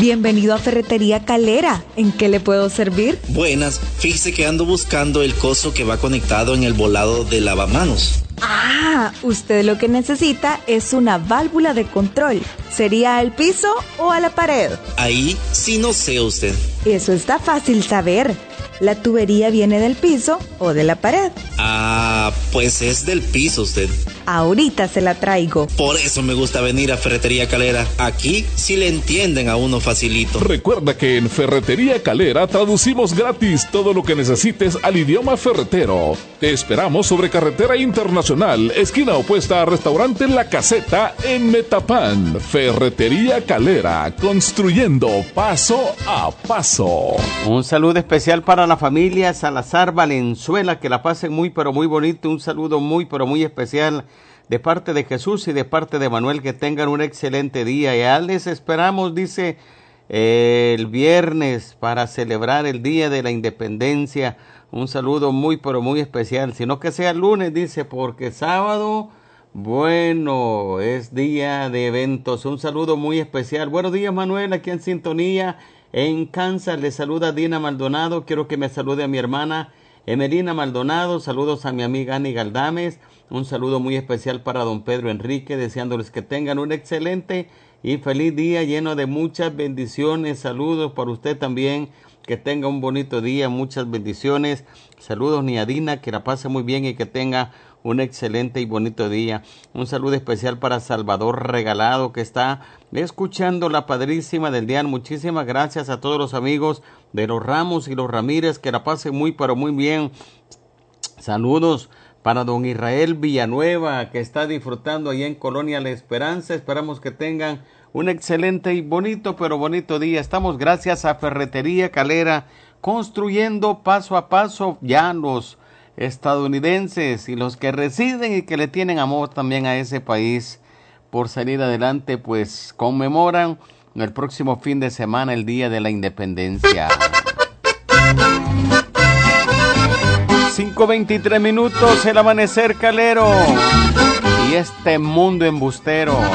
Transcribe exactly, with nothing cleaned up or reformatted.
Bienvenido a Ferretería Calera. ¿En qué le puedo servir? Buenas, fíjese que ando buscando el coso que va conectado en el volado de lavamanos. Ah, usted lo que necesita es una válvula de control. ¿Sería al piso o a la pared? Ahí sí no sé usted. Eso está fácil saber. ¿La tubería viene del piso o de la pared? Ah, pues es del piso usted. Ahorita se la traigo. Por eso me gusta venir a Ferretería Calera. Aquí sí le entienden a uno facilito. Recuerda que en Ferretería Calera traducimos gratis todo lo que necesites al idioma ferretero. Te esperamos sobre Carretera Internacional, esquina opuesta a Restaurante La Caseta en Metapán. Ferretería Calera, construyendo paso a paso. Un saludo especial para la familia Salazar Valenzuela, que la pasen muy pero muy bonito. Un saludo muy pero muy especial de parte de Jesús y de parte de Manuel, que tengan un excelente día. Ya les esperamos, dice, eh, el viernes para celebrar el Día de la Independencia. Un saludo muy pero muy especial, sino que sea el lunes, dice, porque sábado, bueno, es día de eventos. Un saludo muy especial. Buenos días, Manuel, aquí en sintonía. En Kansas le saluda Dina Maldonado. Quiero que me salude a mi hermana Emelina Maldonado. Saludos a mi amiga Ani Galdames. Un saludo muy especial para don Pedro Enrique, deseándoles que tengan un excelente y feliz día lleno de muchas bendiciones. Saludos para usted también, que tenga un bonito día, muchas bendiciones. Saludos ni a Dina, que la pase muy bien y que tenga un excelente y bonito día. Un saludo especial para Salvador Regalado, que está escuchando la padrísima del día. Muchísimas gracias a todos los amigos de los Ramos y los Ramírez, que la pasen muy pero muy bien. Saludos para don Israel Villanueva, que está disfrutando allá en Colonia La Esperanza. Esperamos que tengan un excelente y bonito pero bonito día. Estamos gracias a Ferretería Calera, construyendo paso a paso. Ya los estadounidenses y los que residen y que le tienen amor también a ese país por salir adelante, pues conmemoran el próximo fin de semana el Día de la Independencia. cinco veintitrés minutos, el amanecer calero y este mundo embustero.